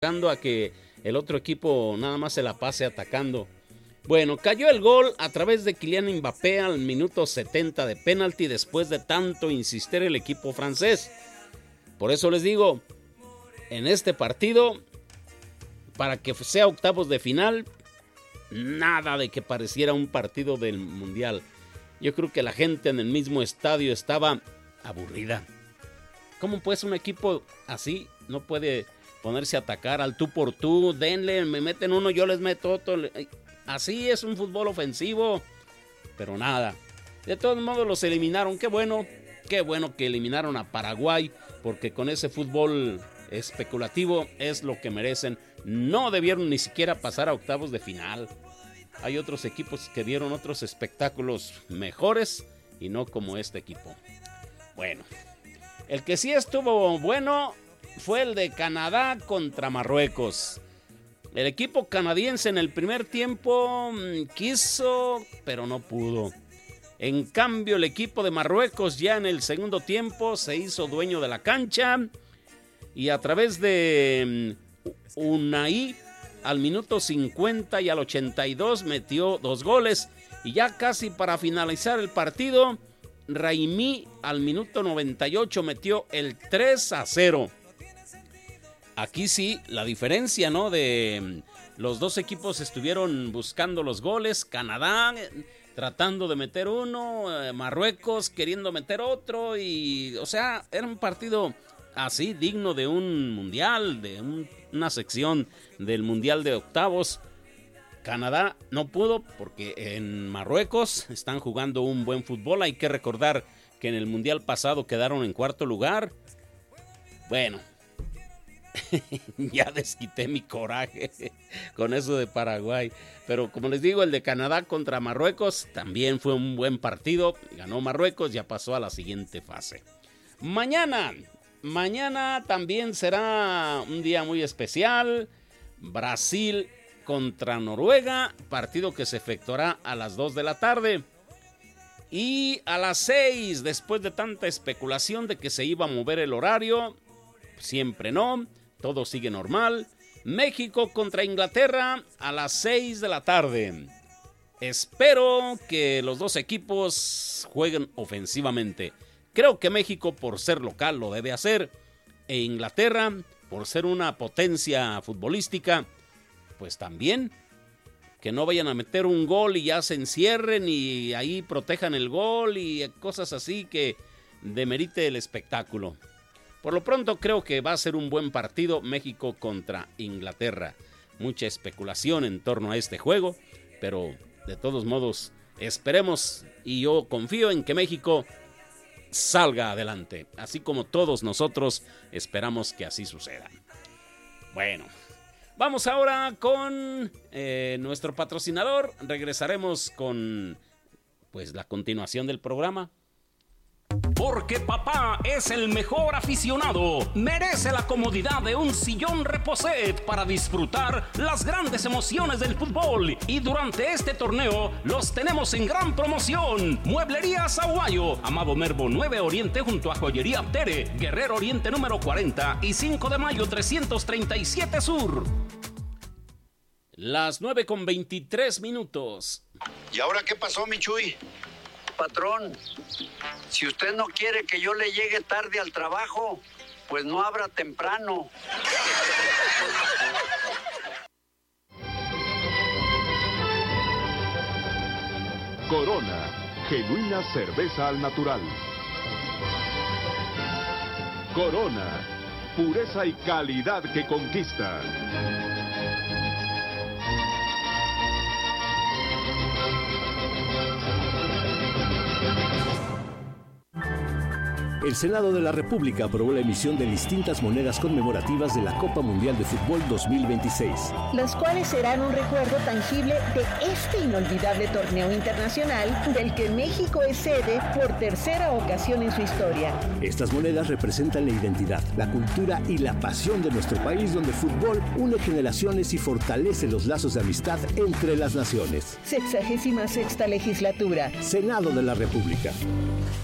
a que el otro equipo nada más se la pase atacando. Bueno, cayó el gol a través de Kylian Mbappé al minuto 70 de penalti después de tanto insistir el equipo francés. Por eso les digo, en este partido, para que sea octavos de final, nada de que pareciera un partido del Mundial. Yo creo que la gente en el mismo estadio estaba aburrida. ¿Cómo pues un equipo así no puede ponerse a atacar al tú por tú? Denle, me meten uno, yo les meto otro. Así es un fútbol ofensivo. Pero nada. De todos modos los eliminaron. Qué bueno que eliminaron a Paraguay, porque con ese fútbol especulativo es lo que merecen. No debieron ni siquiera pasar a octavos de final. Hay otros equipos que dieron otros espectáculos mejores y no como este equipo. Bueno, el que sí estuvo bueno fue el de Canadá contra Marruecos. El equipo canadiense en el primer tiempo quiso, pero no pudo. En cambio, el equipo de Marruecos ya en el segundo tiempo se hizo dueño de la cancha y a través de Unai al minuto 50 y al 82 metió 2 goles. Y ya casi para finalizar el partido, Raimi al minuto 98 metió el 3-0. Aquí sí, la diferencia, ¿no? De los dos equipos estuvieron buscando los goles. Canadá tratando de meter uno, Marruecos queriendo meter otro. Y, o sea, era un partido así digno de un mundial, de una sección del mundial de octavos. Canadá no pudo porque en Marruecos están jugando un buen fútbol. Hay que recordar que en el mundial pasado quedaron en cuarto lugar. Bueno, ya desquité mi coraje con eso de Paraguay. Pero como les digo, el de Canadá contra Marruecos también fue un buen partido. Ganó Marruecos, ya pasó a la siguiente fase. Mañana también será un día muy especial. Brasil contra Noruega, partido que se efectuará a las 2 de la tarde. Y a las 6, después de tanta especulación de que se iba a mover el horario, siempre no, todo sigue normal. México contra Inglaterra a las 6 de la tarde. Espero que los dos equipos jueguen ofensivamente. Creo que México, por ser local, lo debe hacer. E Inglaterra, por ser una potencia futbolística, pues también. Que no vayan a meter un gol y ya se encierren y ahí protejan el gol y cosas así que demerite el espectáculo. Por lo pronto creo que va a ser un buen partido México contra Inglaterra. Mucha especulación en torno a este juego, pero de todos modos esperemos y yo confío en que México salga adelante, así como todos nosotros esperamos que así suceda. Bueno, vamos ahora con nuestro patrocinador. Regresaremos con pues la continuación del programa. Porque papá es el mejor aficionado. Merece la comodidad de un sillón Reposet para disfrutar las grandes emociones del fútbol. Y durante este torneo los tenemos en gran promoción. Mueblería Sahuayo, Amado Nervo 9 Oriente junto a Joyería Tere, Guerrero Oriente número 40 y 5 de mayo 337 Sur. Las 9:23. ¿Y ahora qué pasó, mi Chuy? Patrón, si usted no quiere que yo le llegue tarde al trabajo, pues no abra temprano. Corona, genuina cerveza al natural. Corona, pureza y calidad que conquista. El Senado de la República aprobó la emisión de distintas monedas conmemorativas de la Copa Mundial de Fútbol 2026. Las cuales serán un recuerdo tangible de este inolvidable torneo internacional del que México es sede por tercera ocasión en su historia. Estas monedas representan la identidad, la cultura y la pasión de nuestro país, donde el fútbol une generaciones y fortalece los lazos de amistad entre las naciones. 66ª legislatura. Senado de la República.